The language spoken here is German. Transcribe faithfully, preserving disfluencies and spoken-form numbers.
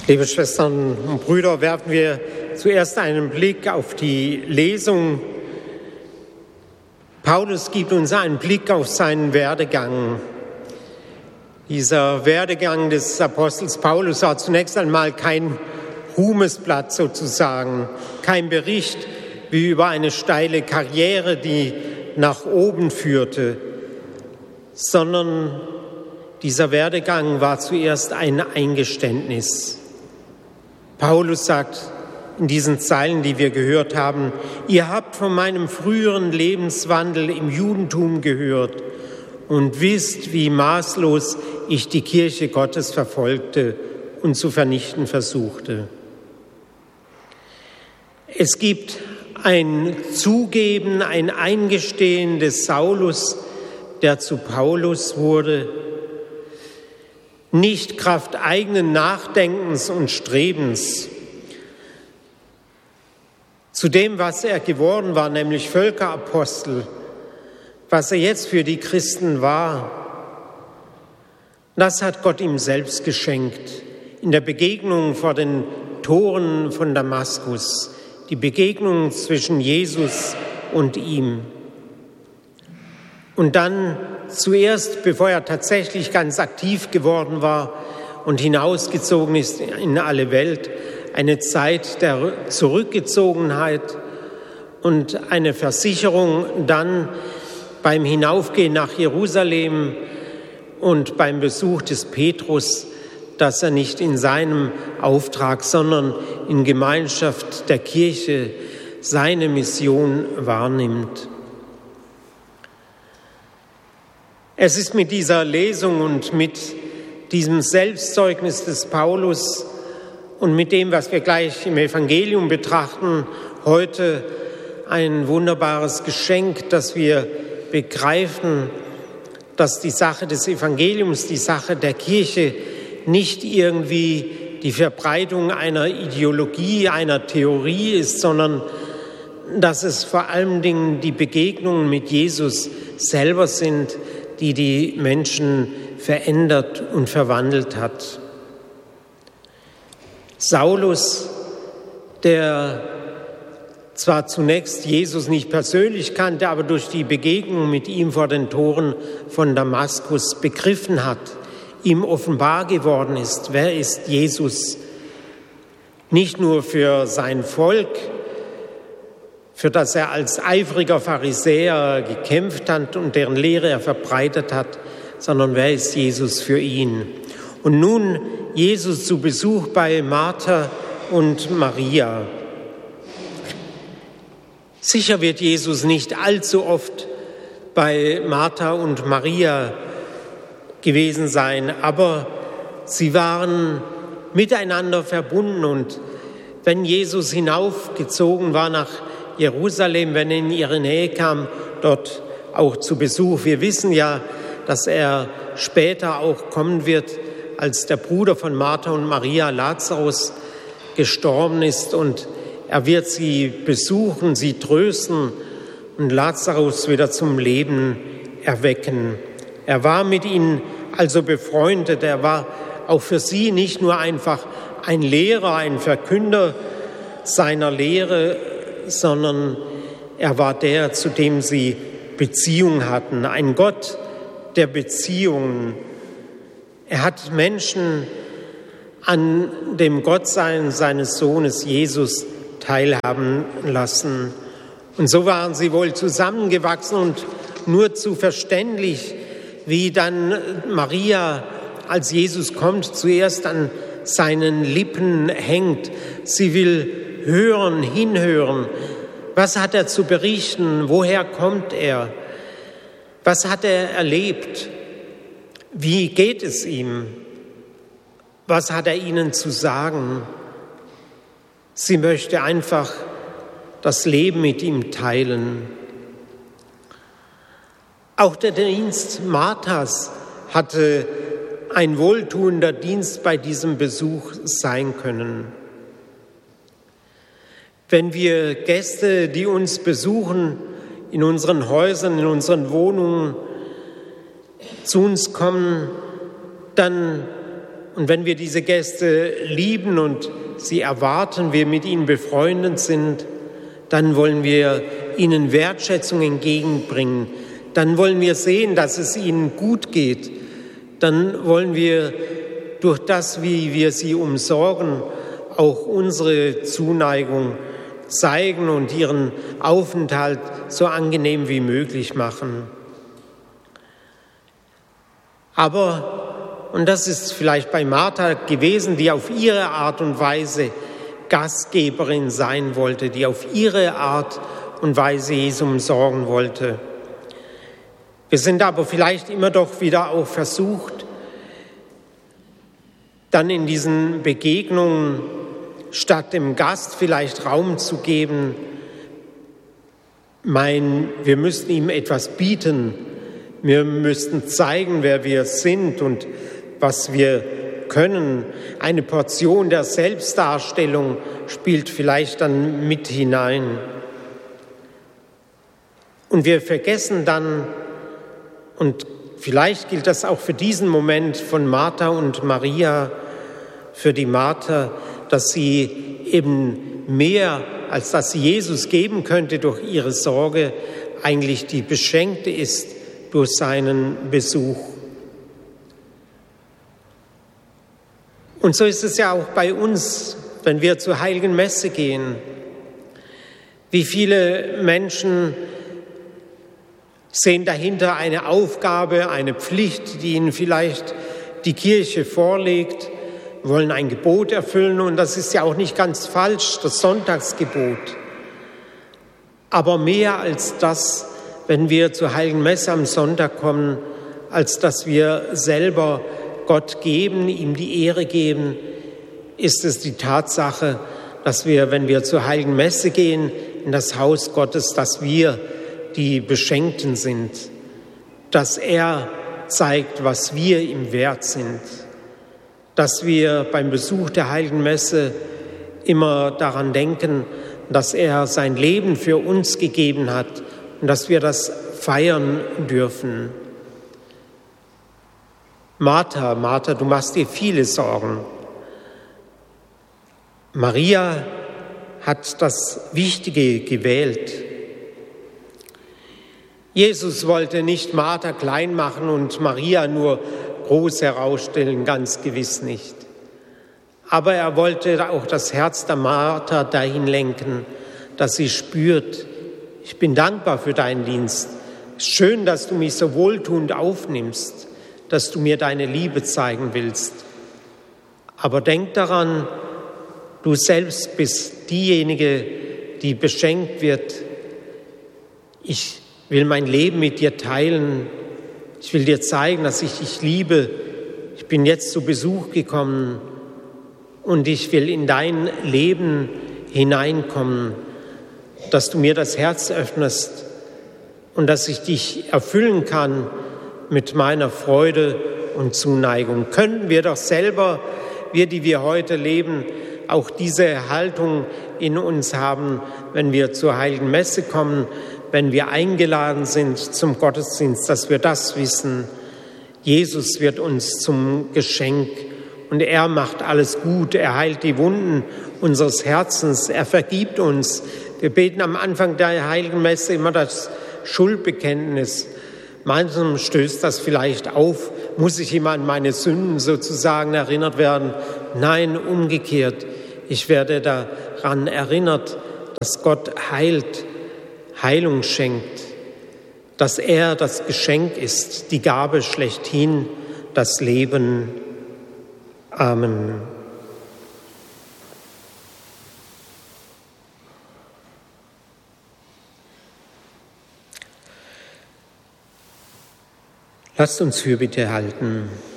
Liebe Schwestern und Brüder, werfen wir zuerst einen Blick auf die Lesung. Paulus gibt uns einen Blick auf seinen Werdegang. Dieser Werdegang des Apostels Paulus war zunächst einmal kein Ruhmesblatt sozusagen, kein Bericht wie über eine steile Karriere, die nach oben führte, sondern dieser Werdegang war zuerst ein Eingeständnis. Paulus sagt in diesen Zeilen, die wir gehört haben: Ihr habt von meinem früheren Lebenswandel im Judentum gehört und wisst, wie maßlos ich die Kirche Gottes verfolgte und zu vernichten versuchte. Es gibt ein Zugeben, ein Eingestehen des Saulus, der zu Paulus wurde, nicht Kraft eigenen Nachdenkens und Strebens. Zu dem, was er geworden war, nämlich Völkerapostel, was er jetzt für die Christen war, das hat Gott ihm selbst geschenkt in der Begegnung vor den Toren von Damaskus, die Begegnung zwischen Jesus und ihm. Und dann zuerst, bevor er tatsächlich ganz aktiv geworden war und hinausgezogen ist in alle Welt, eine Zeit der Zurückgezogenheit und eine Versicherung dann beim Hinaufgehen nach Jerusalem und beim Besuch des Petrus, dass er nicht in seinem Auftrag, sondern in Gemeinschaft der Kirche seine Mission wahrnimmt. Es ist mit dieser Lesung und mit diesem Selbstzeugnis des Paulus und mit dem, was wir gleich im Evangelium betrachten, heute ein wunderbares Geschenk, dass wir begreifen, dass die Sache des Evangeliums, die Sache der Kirche nicht irgendwie die Verbreitung einer Ideologie, einer Theorie ist, sondern dass es vor allen Dingen die Begegnungen mit Jesus selber sind, die die Menschen verändert und verwandelt hat. Saulus, der zwar zunächst Jesus nicht persönlich kannte, aber durch die Begegnung mit ihm vor den Toren von Damaskus begriffen hat, ihm offenbar geworden ist, wer ist Jesus, nicht nur für sein Volk, für das er als eifriger Pharisäer gekämpft hat und deren Lehre er verbreitet hat, sondern wer ist Jesus für ihn? Und nun Jesus zu Besuch bei Martha und Maria. Sicher wird Jesus nicht allzu oft bei Martha und Maria gewesen sein, aber sie waren miteinander verbunden. Und wenn Jesus hinaufgezogen war nach Jerusalem, wenn er in ihre Nähe kam, dort auch zu Besuch. Wir wissen ja, dass er später auch kommen wird, als der Bruder von Martha und Maria, Lazarus, gestorben ist, und er wird sie besuchen, sie trösten und Lazarus wieder zum Leben erwecken. Er war mit ihnen also befreundet. Er war auch für sie nicht nur einfach ein Lehrer, ein Verkünder seiner Lehre, sondern er war der, zu dem sie Beziehung hatten, ein Gott der Beziehungen. Er hat Menschen an dem Gottsein seines Sohnes Jesus teilhaben lassen. Und so waren sie wohl zusammengewachsen und nur zu verständlich, wie dann Maria, als Jesus kommt, zuerst an seinen Lippen hängt. Sie will hören, hinhören. Was hat er zu berichten? Woher kommt er? Was hat er erlebt? Wie geht es ihm? Was hat er ihnen zu sagen? Sie möchte einfach das Leben mit ihm teilen. Auch der Dienst Marthas hatte ein wohltuender Dienst bei diesem Besuch sein können. Wenn wir Gäste, die uns besuchen, in unseren Häusern, in unseren Wohnungen zu uns kommen, dann Und wenn wir diese Gäste lieben und sie erwarten, wir mit ihnen befreundet sind, dann wollen wir ihnen Wertschätzung entgegenbringen. Dann wollen wir sehen, dass es ihnen gut geht. Dann wollen wir durch das, wie wir sie umsorgen, auch unsere Zuneigung zeigen und ihren Aufenthalt so angenehm wie möglich machen. Aber, und das ist vielleicht bei Martha gewesen, die auf ihre Art und Weise Gastgeberin sein wollte, die auf ihre Art und Weise Jesu umsorgen wollte. Wir sind aber vielleicht immer doch wieder auch versucht, dann in diesen Begegnungen statt dem Gast vielleicht Raum zu geben, meinen, wir müssten ihm etwas bieten, wir müssten zeigen, wer wir sind und was wir können. Eine Portion der Selbstdarstellung spielt vielleicht dann mit hinein. Und wir vergessen dann, und vielleicht gilt das auch für diesen Moment von Martha und Maria, für die Martha, dass sie eben mehr, als dass sie Jesus geben könnte durch ihre Sorge, eigentlich die Beschenkte ist durch seinen Besuch. Und so ist es ja auch bei uns, wenn wir zur Heiligen Messe gehen. Wie viele Menschen sehen dahinter eine Aufgabe, eine Pflicht, die ihnen vielleicht die Kirche vorlegt, wollen ein Gebot erfüllen, und das ist ja auch nicht ganz falsch, das Sonntagsgebot. Aber mehr als das, wenn wir zur Heiligen Messe am Sonntag kommen, als dass wir selber Gott geben, ihm die Ehre geben, ist es die Tatsache, dass wir, wenn wir zur Heiligen Messe gehen, in das Haus Gottes, dass wir die Beschenkten sind, dass er zeigt, was wir ihm wert sind, dass wir beim Besuch der Heiligen Messe immer daran denken, dass er sein Leben für uns gegeben hat und dass wir das feiern dürfen. Martha, Martha, du machst dir viele Sorgen. Maria hat das Wichtige gewählt. Jesus wollte nicht Martha klein machen und Maria nur groß herausstellen, ganz gewiss nicht. Aber er wollte auch das Herz der Martha dahin lenken, dass sie spürt, ich bin dankbar für deinen Dienst. Es ist schön, dass du mich so wohltuend aufnimmst, dass du mir deine Liebe zeigen willst. Aber denk daran, du selbst bist diejenige, die beschenkt wird. Ich will mein Leben mit dir teilen. Ich will dir zeigen, dass ich dich liebe. Ich bin jetzt zu Besuch gekommen und ich will in dein Leben hineinkommen, dass du mir das Herz öffnest und dass ich dich erfüllen kann mit meiner Freude und Zuneigung. Könnten wir doch selber, wir, die wir heute leben, auch diese Haltung in uns haben, wenn wir zur Heiligen Messe kommen, wenn wir eingeladen sind zum Gottesdienst, dass wir das wissen. Jesus wird uns zum Geschenk und er macht alles gut. Er heilt die Wunden unseres Herzens. Er vergibt uns. Wir beten am Anfang der Heiligen Messe immer das Schuldbekenntnis. Manchem stößt das vielleicht auf. Muss ich immer an meine Sünden sozusagen erinnert werden? Nein, umgekehrt. Ich werde daran erinnert, dass Gott heilt, Heilung schenkt, dass er das Geschenk ist, die Gabe schlechthin, das Leben. Amen. Lasst uns Fürbitte halten.